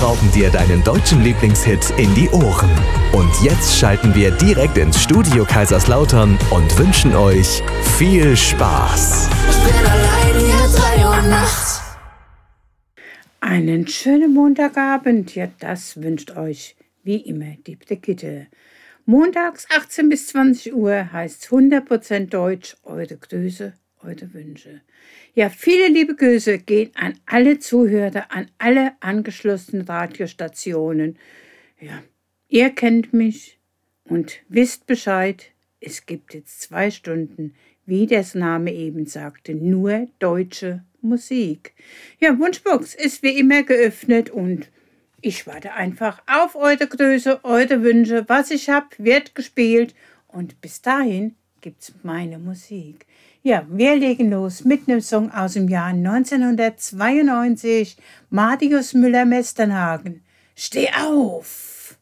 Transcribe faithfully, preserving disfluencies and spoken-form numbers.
schrauben dir deinen deutschen Lieblingshit in die Ohren. Und jetzt schalten wir direkt ins Studio Kaiserslautern und wünschen euch viel Spaß. Ich bin allein hier drei Uhr nachts. Einen schönen Montagabend, ja, das wünscht euch wie immer die Brigitte. Montags achtzehn bis zwanzig Uhr heißt hundert Prozent Deutsch, eure Grüße, eure Wünsche. Ja, viele liebe Grüße gehen an alle Zuhörer, an alle angeschlossenen Radiostationen. Ja, ihr kennt mich und wisst Bescheid, es gibt jetzt zwei Stunden, wie der Name eben sagte, nur deutsche Musik. Ja, Wunschbox ist wie immer geöffnet und ich warte einfach auf eure Grüße, eure Wünsche. Was ich habe, wird gespielt und bis dahin gibt's meine Musik. Ja, wir legen los mit einem Song aus dem Jahr neunzehnhundertzweiundneunzig. Marius Müller-Mesternhagen. Steh auf!